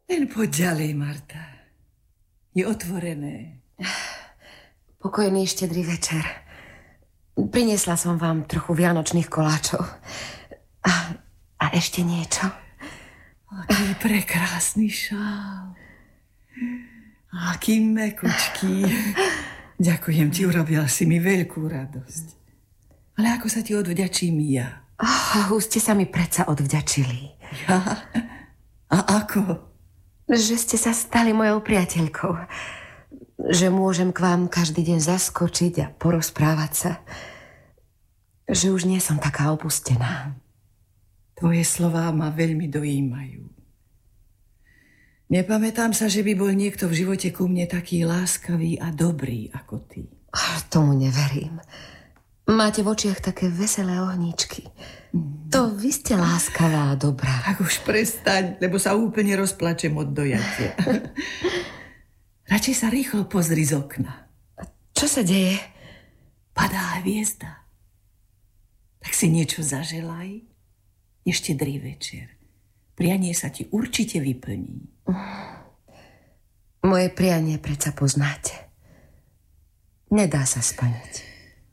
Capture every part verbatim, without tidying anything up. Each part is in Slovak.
Len poď ďalej, Marta. Je otvorené. Pokojný štedrý večer. Priniesla som vám trochu vianočných koláčov. A, a ešte niečo. Aký prekrásny šál. Aký mekučký. Ďakujem ti, urobila si mi veľkú radosť. Ale ako sa ti odvďačím ja? Oh, už ste sa mi predsa odvďačili. Ja? A ako? Že ste sa stali mojou priateľkou. Že môžem k vám každý deň zaskočiť a porozprávať sa. Že už nie som taká opustená. Tvoje slová ma veľmi dojímajú. Nepamätám sa, že by bol niekto v živote ku mne taký láskavý a dobrý ako ty. Tomu neverím. Máte v očiach také veselé ohníčky. Mm. To vy ste láskavá a dobrá. Tak už prestaň, lebo sa úplne rozplačem od dojatia. Radšej sa rýchlo pozri z okna. Čo sa deje? Padá hviezda. Tak si niečo zaželaj. Je štedrý večer. Prianie sa ti určite vyplní. Moje prianie predsa poznáte. Nedá sa splniť.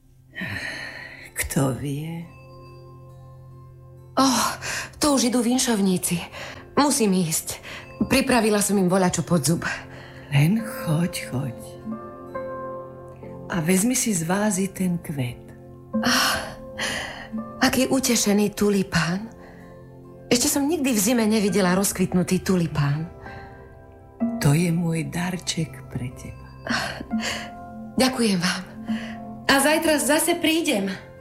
Kto vie? Oh, tu už idú vinšovníci. Musím ísť. Pripravila som im voľačo pod zub. Len choď, choď. A vezmi si z vázy ten kvet. Ah, aký utešený tulipán. Ešte som nikdy v zime nevidela rozkvitnutý tulipán. To je môj darček pre teba. Ďakujem vám. A zajtra zase prídem.